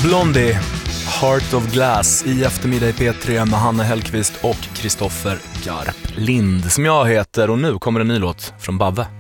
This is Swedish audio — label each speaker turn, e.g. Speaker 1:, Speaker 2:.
Speaker 1: Blondie, Heart of Glass i eftermiddag i P3 med Hanna Hellqvist och Kristoffer Garplind som jag heter, och nu kommer en ny låt från Bavve.